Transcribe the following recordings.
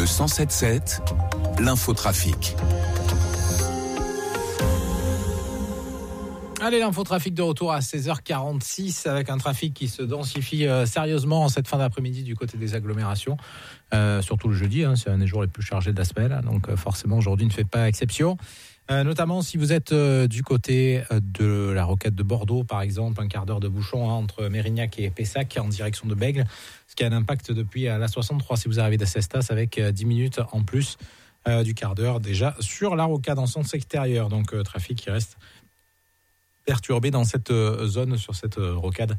Le 107.7, l'infotrafic. Allez, l'infotrafic de retour à 16h46 avec un trafic qui se densifie sérieusement en cette fin d'après-midi du côté des agglomérations. Surtout le jeudi, c'est un des jours les plus chargés de la semaine. Donc forcément, aujourd'hui ne fait pas exception. Notamment si vous êtes du côté de la rocade de Bordeaux, par exemple, un quart d'heure de bouchon entre Mérignac et Pessac en direction de Bègles, ce qui a un impact depuis la 63 si vous arrivez d'Acestas avec 10 minutes en plus du quart d'heure déjà sur la rocade en sens extérieur. Donc trafic qui reste perturbé dans cette zone, sur cette rocade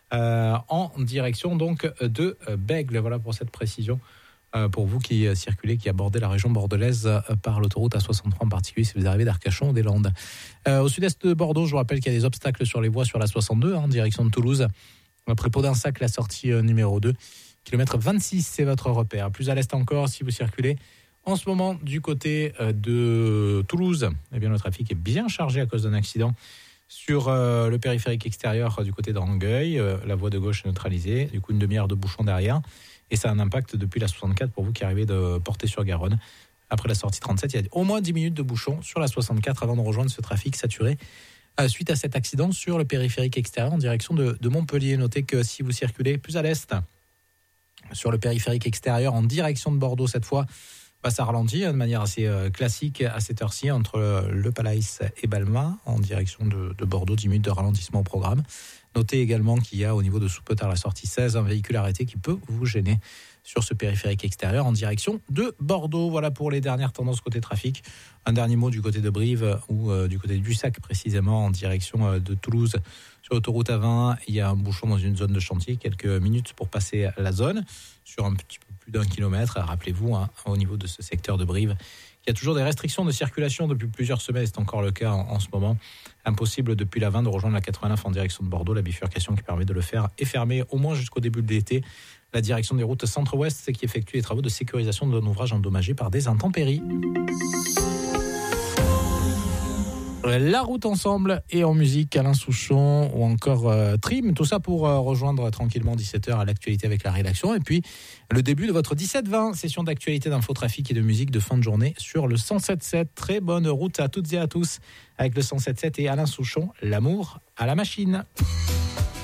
en direction donc de Bègles. Voilà pour cette précision. Pour vous qui circulez, qui abordez la région bordelaise par l'autoroute A63 en particulier si vous arrivez d'Arcachon ou des Landes. Au sud-est de Bordeaux, je vous rappelle qu'il y a des obstacles sur les voies sur la 62 en direction de Toulouse. Après Pau-d'Insac, la sortie numéro 2, kilomètre 26, c'est votre repère. Plus à l'est encore, si vous circulez en ce moment du côté de Toulouse, eh bien le trafic est bien chargé à cause d'un accident sur le périphérique extérieur du côté d'Angueil. La voie de gauche est neutralisée, du coup une demi-heure de bouchon derrière. Et ça a un impact depuis la 64 pour vous qui arrivez de Portet-sur-Garonne. Après la sortie 37, il y a au moins 10 minutes de bouchon sur la 64 avant de rejoindre ce trafic saturé suite à cet accident sur le périphérique extérieur en direction de Montpellier. Notez que si vous circulez plus à l'est sur le périphérique extérieur en direction de Bordeaux cette fois, ça ralentit de manière assez classique à cette heure-ci entre le Palais et Balma en direction de Bordeaux. 10 minutes de ralentissement au programme. Notez également qu'il y a au niveau de Soupetard la sortie 16 un véhicule arrêté qui peut vous gêner sur ce périphérique extérieur en direction de Bordeaux. Voilà pour les dernières tendances côté trafic. Un dernier mot du côté de Brive ou du côté du Sac précisément en direction de Toulouse. Sur l'autoroute A20, il y a un bouchon dans une zone de chantier, quelques minutes pour passer la zone sur un petit peu plus d'1 kilomètre. Rappelez-vous, au niveau de ce secteur de Brive, il y a toujours des restrictions de circulation depuis plusieurs semaines, c'est encore le cas en ce moment. Impossible depuis la 20 de rejoindre la 89 en direction de Bordeaux. La bifurcation qui permet de le faire est fermée au moins jusqu'au début de l'été. La direction des routes centre-ouest, c'est qui effectue les travaux de sécurisation d'un ouvrage endommagé par des intempéries. La route ensemble et en musique, Alain Souchon ou encore Trim, tout ça pour rejoindre tranquillement 17h à l'actualité avec la rédaction et puis le début de votre 17-20, session d'actualité d'infotrafic et de musique de fin de journée sur le 107.7. Très bonne route à toutes et à tous avec le 107.7 et Alain Souchon, l'amour à la machine.